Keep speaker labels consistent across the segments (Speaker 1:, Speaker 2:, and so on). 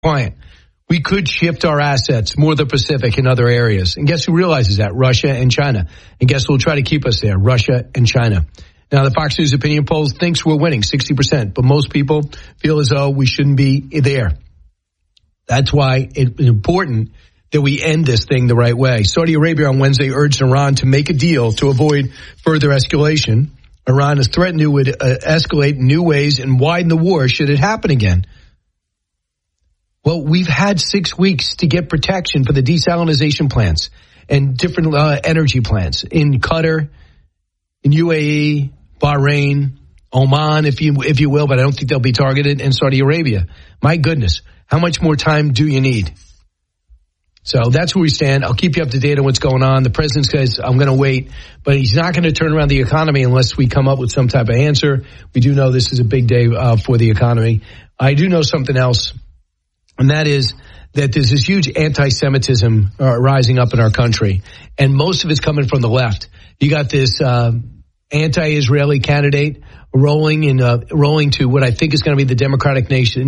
Speaker 1: client. We could shift our assets more to the Pacific and other areas. And guess who realizes that? Russia and China. And guess who will try to keep us there? Russia and China. Now, the Fox News opinion polls thinks we're winning 60%, but most people feel as though we shouldn't be there. That's why it's important that we end this thing the right way. Saudi Arabia on Wednesday urged Iran to make a deal to avoid further escalation. Iran has threatened it would escalate in new ways and widen the war should it happen again. Well, we've had 6 weeks to get protection for the desalination plants and different energy plants in Qatar, in UAE, Bahrain, Oman, if you will, but I don't think they'll be targeted, and Saudi Arabia. My goodness, how much more time do you need? So that's where we stand. I'll keep you up to date on what's going on. The president says, I'm going to wait, but he's not going to turn around the economy unless we come up with some type of answer. We do know this is a big day for the economy. I do know something else, and that is that there's this huge anti-Semitism rising up in our country, and most of it's coming from the left. You got this anti-Israeli candidate rolling to what I think is going to be the Democratic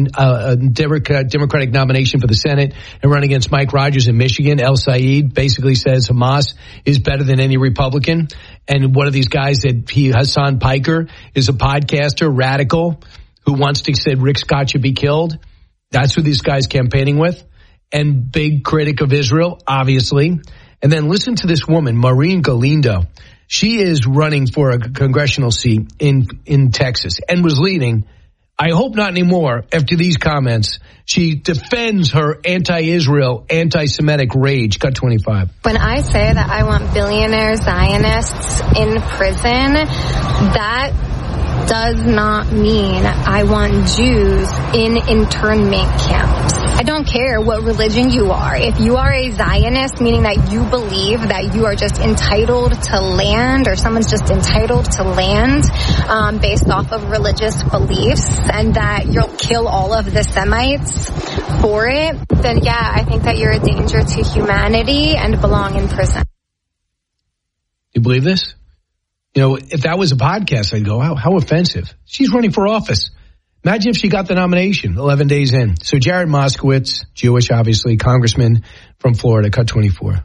Speaker 1: nomination for the Senate and run against Mike Rogers in Michigan. El Said basically says Hamas is better than any Republican. And one of these guys Hassan Piker, is a podcaster, radical, who wants to say Rick Scott should be killed. That's who this guy's campaigning with. And big critic of Israel, obviously. And then listen to this woman, Maureen Galindo. She is running for a congressional seat in Texas and was leading. I hope not anymore after these comments. She defends her anti-Israel, anti-Semitic rage. Cut 25.
Speaker 2: When I say that I want billionaire Zionists in prison, that does not mean I want Jews in internment camps. I don't care what religion you are. If you are a Zionist, meaning that you believe that you are just entitled to land, or someone's just entitled to land based off of religious beliefs, and that you'll kill all of the Semites for it, then yeah, I think that you're a danger to humanity and belong in prison.
Speaker 1: You believe this? You know, if that was a podcast, I'd go, how offensive. She's running for office. Imagine if she got the nomination 11 days in. So Jared Moskowitz, Jewish, obviously, congressman from Florida, cut 24.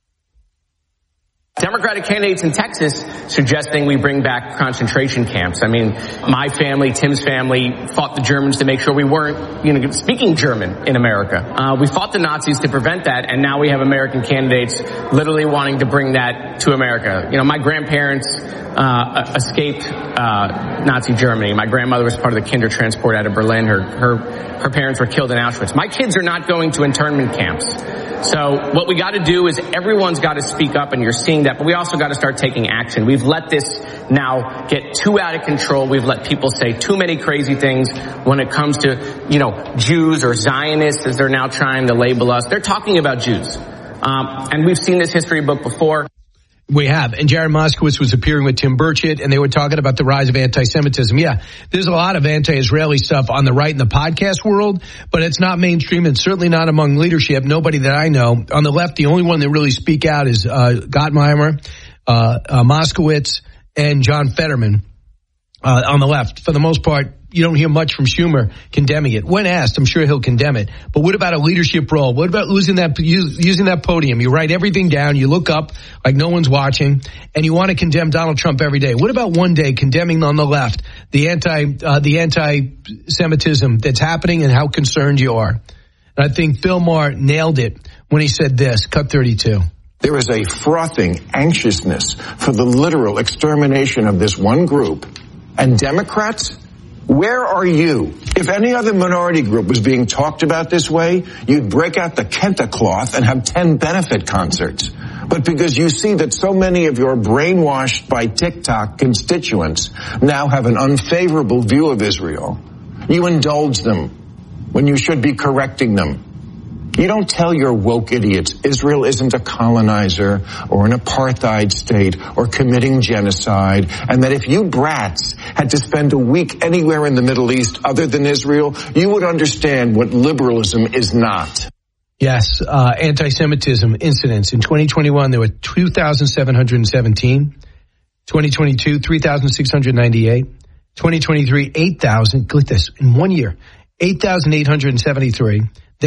Speaker 3: Democratic candidates in Texas suggesting we bring back concentration camps. I mean, my family, Tim's family, fought the Germans to make sure we weren't, speaking German in America. We fought the Nazis to prevent that, and now we have American candidates literally wanting to bring that to America. My grandparents escaped Nazi Germany. My grandmother was part of the Kindertransport out of Berlin. Her parents were killed in Auschwitz. My kids are not going to internment camps. So what we got to do is everyone's got to speak up, and you're seeing that, but we also got to start taking action. We've let this now get too out of control. We've let people say too many crazy things when it comes to, Jews or Zionists, as they're now trying to label us. They're talking about Jews. And we've seen this history book before.
Speaker 1: We have. And Jared Moskowitz was appearing with Tim Burchett, and they were talking about the rise of anti-Semitism. Yeah, there's a lot of anti-Israeli stuff on the right in the podcast world, but it's not mainstream and certainly not among leadership. Nobody that I know. On the left, the only one that really speak out is Gottheimer, Moskowitz, and John Fetterman on the left. For the most part, you don't hear much from Schumer condemning it. When asked, I'm sure he'll condemn it. But what about a leadership role? What about using that podium? You write everything down, you look up like no one's watching, and you want to condemn Donald Trump every day. What about one day condemning on the left the anti-Semitism that's happening and how concerned you are? And I think Bill Maher nailed it when he said this, cut 32.
Speaker 4: There is a frothing anxiousness for the literal extermination of this one group. And Democrats, where are you? If any other minority group was being talked about this way, you'd break out the Kenta cloth and have 10 benefit concerts. But because you see that so many of your brainwashed by TikTok constituents now have an unfavorable view of Israel, you indulge them when you should be correcting them. You don't tell your woke idiots Israel isn't a colonizer or an apartheid state or committing genocide, and that if you brats had to spend a week anywhere in the Middle East other than Israel, you would understand what liberalism is not.
Speaker 1: Yes, anti-Semitism incidents. In 2021, there were 2,717. 2022, 3,698. 2023, 8,000. Look at this. In 1 year, 8,873.